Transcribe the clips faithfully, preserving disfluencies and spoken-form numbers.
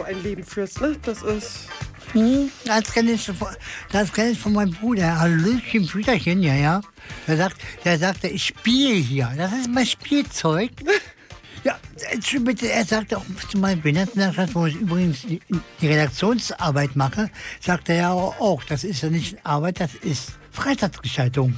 ein Leben führst, ne? Das ist... Hm, das kenne ich, von- das kenn ich von meinem Bruder. Hallöchen, Brüderchen, ja, ja. Der, sagt, der sagte, ich spiele hier. Das ist mein Spielzeug. Ja, äh, bitte, er sagte auch zu meinem Behindertenwerkstatt, wo ich übrigens die, die Redaktionsarbeit mache, sagte er ja auch, das ist ja nicht Arbeit, das ist Freizeitgestaltung.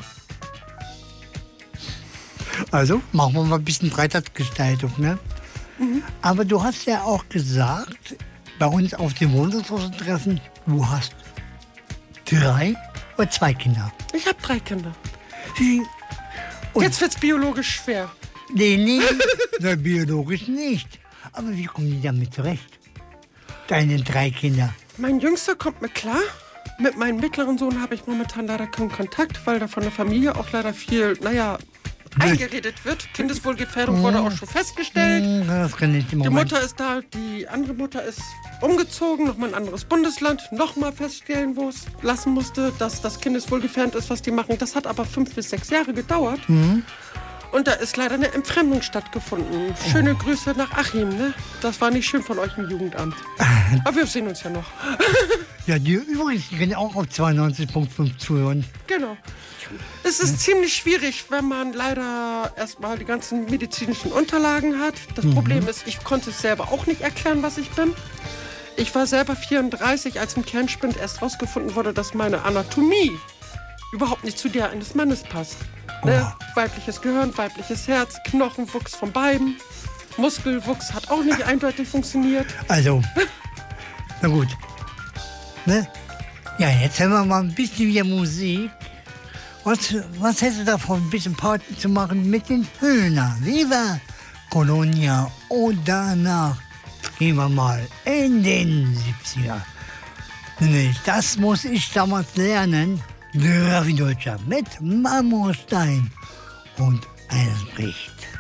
Also machen wir mal ein bisschen Freizeitgestaltung, ne? Mhm. Aber du hast ja auch gesagt, bei uns auf dem Wohnungstreffen, du hast drei oder zwei Kinder. Ich habe drei Kinder. Und Jetzt wird's biologisch schwer. nee, nee, na, biologisch nicht. Aber wie kommen die damit zurecht? Deine drei Kinder. Mein Jüngster kommt mit klar. Mit meinem mittleren Sohn habe ich momentan leider keinen Kontakt, weil da von der Familie auch leider viel, naja, eingeredet wird. Kindeswohlgefährdung wurde auch schon festgestellt. Hm, Das kann ich im Die Moment. Mutter ist da, die andere Mutter ist umgezogen, nochmal ein anderes Bundesland, nochmal feststellen, wo es lassen musste, dass das kindeswohlgefährdend ist, was die machen. Das hat aber fünf bis sechs Jahre gedauert. Mhm. Und da ist leider eine Entfremdung stattgefunden. Schöne Grüße nach Achim, ne? Das war nicht schön von euch im Jugendamt. Aber wir sehen uns ja noch. Ja, die übrigens, die können auch auf zweiundneunzig Komma fünf zuhören. Genau. Es ist ziemlich schwierig, wenn man leider erstmal die ganzen medizinischen Unterlagen hat. Das Problem ist, ich konnte es selber auch nicht erklären, was ich bin. Ich war selber vierunddreißig, als im Kernspind erst rausgefunden wurde, dass meine Anatomie überhaupt nicht zu der eines Mannes passt. Ne? Weibliches Gehirn, weibliches Herz, Knochenwuchs von beiden. Muskelwuchs hat auch nicht eindeutig funktioniert. Also, na gut. Ne? Ja, jetzt hören wir mal ein bisschen wieder Musik. Was, was hältst du davon, ein bisschen Party zu machen mit den Höhner? Viva Colonia. Und danach gehen wir mal in den siebziger. Nee, das muss ich damals lernen. Raffi Deutscher mit Marmorstein und Eines bricht.